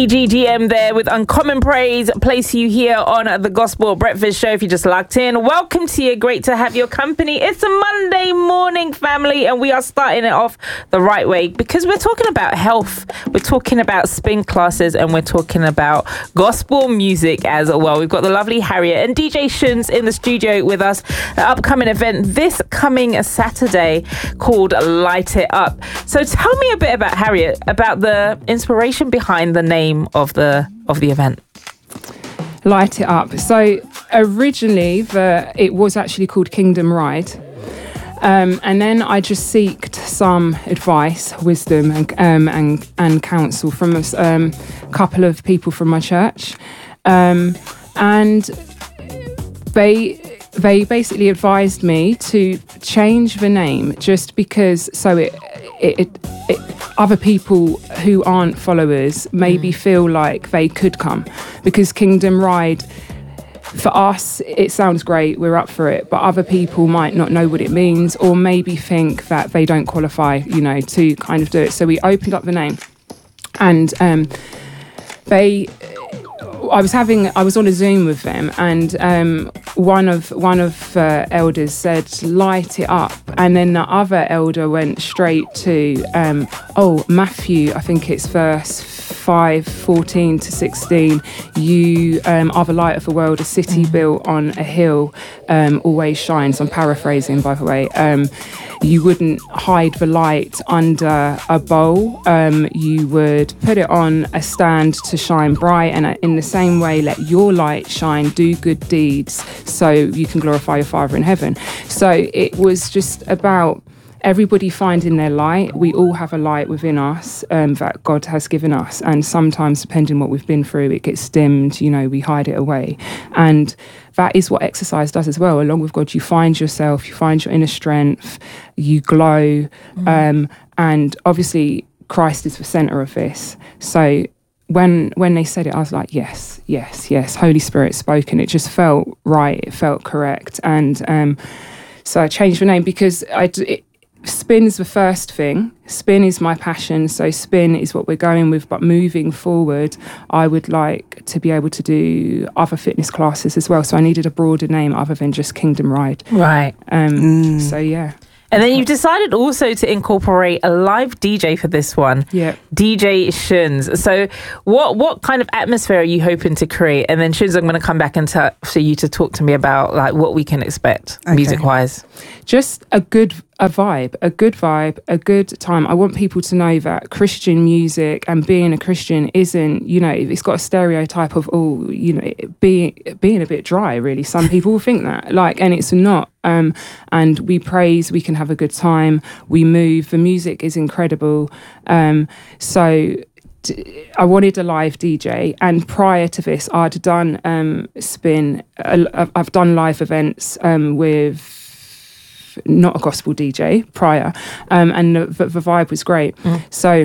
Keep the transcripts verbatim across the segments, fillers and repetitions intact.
E G G M there with Uncommon Praise. Place you here on the Gospel Breakfast Show. If you just locked in, welcome to you. Great to have your company. It's a Monday morning, family, and we are starting it off the right way because we're talking about health. We're talking about spin classes and we're talking about gospel music as well. We've got the lovely Harriet and D J Shuns in the studio with us. The upcoming event this coming Saturday called Light It Up. So tell me a bit about Harriet, about the inspiration behind the name of the of the event. Light It Up. So originally the it was actually called Kingdom Ride, um, and then I just sought some advice, wisdom, and um, and and counsel from a um, couple of people from my church, um, and they they basically advised me to change the name just because so it it. it, it other people who aren't followers maybe mm. feel like they could come, because Kingdom Ride, for us, it sounds great, we're up for it, but other people might not know what it means or maybe think that they don't qualify, you know, to kind of do it. So we opened up the name, and um, they, I was having, I was on a Zoom with them, and um, one of one of uh, elders said, "Light it up," and then the other elder went straight to, um, oh, Matthew, I think it's verse five, fourteen to sixteen. You um, are the light of the world. A city mm. built on a hill um, always shines. I'm paraphrasing, by the way. Um, you wouldn't hide the light under a bowl. Um, you would put it on a stand to shine bright. And in the same way, let your light shine. Do good deeds so you can glorify your Father in heaven. So it was just about everybody finding their light. We all have a light within us um, that God has given us, and sometimes, depending on what we've been through, it gets dimmed, you know, we hide it away. And that is what exercise does as well. Along with God, you find yourself, you find your inner strength, you glow, mm. um, and obviously Christ is the centre of this. So when when they said it, I was like, yes, yes, yes, Holy Spirit spoken. It just felt right, it felt correct. And um, so I changed the name because I it, spin is the first thing. Spin is my passion, so spin is what we're going with. But moving forward, I would like to be able to do other fitness classes as well. So I needed a broader name other than just Kingdom Ride. Right. Um, mm. So yeah. And then you've decided also to incorporate a live D J for this one. Yeah. D J Shuns. So what what kind of atmosphere are you hoping to create? And then Shuns, I'm going to come back and t- for you to talk to me about like what we can expect okay. music-wise. Just a good a vibe, a good vibe, a good time. I want people to know that Christian music and being a Christian isn't, you know, it's got a stereotype of, oh, you know, being being a bit dry, really. Some people will think that, like, and it's not. Um, and we praise, we can have a good time, we move, the music is incredible. Um, so t- I wanted a live D J, and prior to this, I'd done um, spin, uh, I've done live events um, with not a gospel D J prior, um, and the, the vibe was great. Mm. So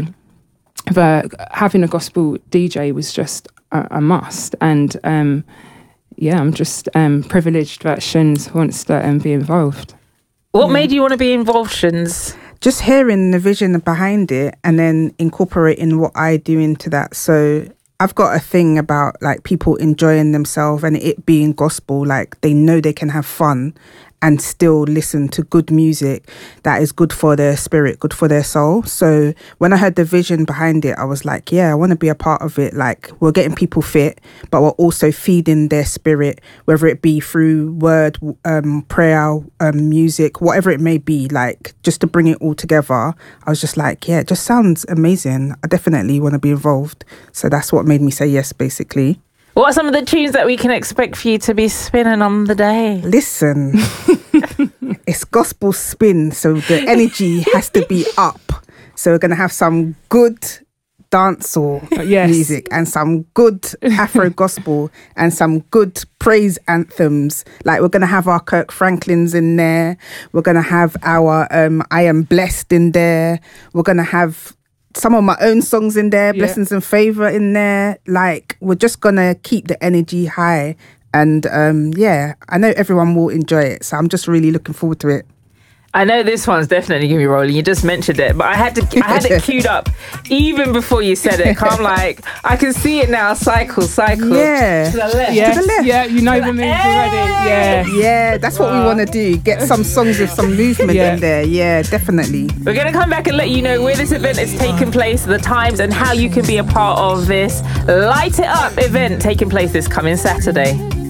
the having a gospel D J was just a, a must, and um, yeah, I'm just um, privileged that Shuns wants to um, be involved. What yeah. made you want to be involved, Shuns? Just hearing the vision behind it and then incorporating what I do into that. So I've got a thing about like people enjoying themselves and it being gospel, like they know they can have fun and still listen to good music that is good for their spirit, good for their soul. So when I heard the vision behind it, I was like, yeah, I want to be a part of it. Like, we're getting people fit, but we're also feeding their spirit, whether it be through word, um, prayer, um, music, whatever it may be, like just to bring it all together. I was just like, yeah, it just sounds amazing. I definitely want to be involved. So that's what made me say yes, basically. What are some of the tunes that we can expect for you to be spinning on the day? Listen, it's gospel spin, so the energy has to be up. So we're going to have some good dancehall yes. music and some good Afro gospel and some good praise anthems. Like, we're going to have our Kirk Franklins in there. We're going to have our um, I Am Blessed in there. We're going to have some of my own songs in there, yeah. Blessings and Favour in there. Like, we're just gonna keep the energy high, and um yeah, I know everyone will enjoy it, so I'm just really looking forward to it. I know this one's definitely gonna be rolling. You just mentioned it, but I had to, I had it queued up even before you said it. I'm like, I can see it now. Cycle, cycle. Yeah. To the left. Yes, To the left. yeah, you know the moves already. Yeah. Yeah, that's what we want to do. Get some songs with some movement Yeah. in there. Yeah, definitely. We're gonna come back and let you know where this event is taking place, the times, and how you can be a part of this Light It Up event taking place this coming Saturday.